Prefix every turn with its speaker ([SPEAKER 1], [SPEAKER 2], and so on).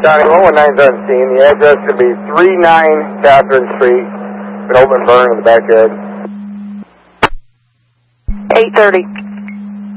[SPEAKER 1] County 119's on scene. The address should be 39 Catherine Street. An open burn in the backyard.
[SPEAKER 2] 8:30.